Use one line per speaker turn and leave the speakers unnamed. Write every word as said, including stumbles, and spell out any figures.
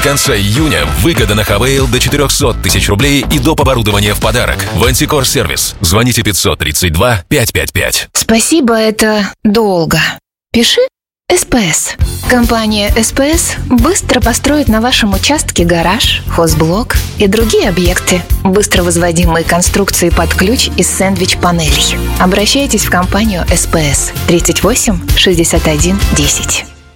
конца июня выгода на Хавейл до четыреста тысяч рублей и доп. Оборудование в подарок. Вантикор сервис. Звоните пятьсот тридцать два пятьсот пятьдесят пять.
Спасибо, это долго. Пиши СПС. Компания СПС быстро построит на вашем участке гараж, хозблок и другие объекты. Быстро возводимые конструкции под ключ из сэндвич-панелей. Обращайтесь в компанию СПС тридцать восемь шестьдесят один десять.